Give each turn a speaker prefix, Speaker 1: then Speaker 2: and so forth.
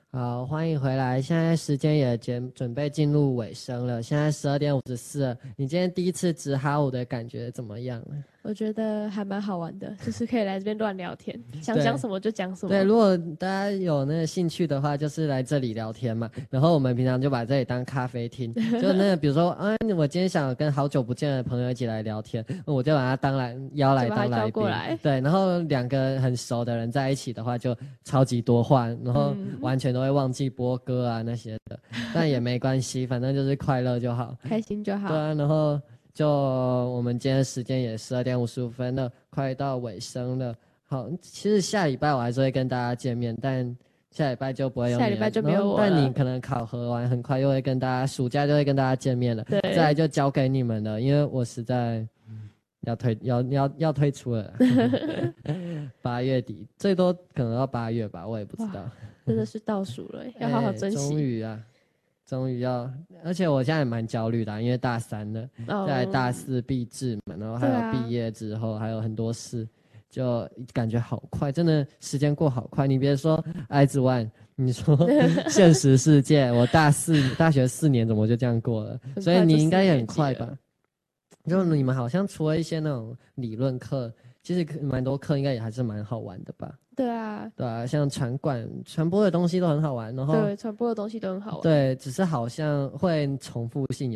Speaker 1: 好，欢迎回来。现在时间也准备进入尾声了，现在12:54了。你今天第一次值哈五的感觉怎么样？
Speaker 2: 我觉得还蛮好玩的，就是可以来这边乱聊天，想讲什么就讲什么。
Speaker 1: 对，如果大家有那个兴趣的话，就是来这里聊天嘛。然后我们平常就把这里当咖啡厅，就那个比如说，我今天想跟好久不见的朋友一起来聊天，我就把他邀来当来宾。对，然后两个很熟的人在一起的话，就超级多话，然后完全都会忘记播歌啊那些的，但也没关系，反正就是快乐就好，
Speaker 2: 开心就好。
Speaker 1: 对啊，然后就我们今天时间也12:55了，快到尾声了。好，其实下礼拜我还是会跟大家见面，但下礼拜就不会有你了。
Speaker 2: 下礼拜就没有我了。
Speaker 1: 但你可能考核完，很快又会跟大家，暑假就会跟大家见面了。
Speaker 2: 对，
Speaker 1: 再来就交给你们了，因为我实在要退出了。8月底，最多可能到8月吧，我也不知道。
Speaker 2: 真的是倒数了，要好好珍惜。
Speaker 1: 终于要，而且我现在也蛮焦虑的，因为大3了，再来大4毕制嘛，然后还有毕业之后还有很多事，就感觉好快，真的时间过好快。你别说IZ*ONE，你说现实世界，我大学4年怎么就这样过了？所以你应该也很快吧？就你们好像除了一些那种理论课，其实蛮多课应该也还是蛮好玩的吧？
Speaker 2: 对啊，
Speaker 1: 像传播的东西都很好玩，然后
Speaker 2: 对传播的东西都很好玩。
Speaker 1: 对，只是好像会重复性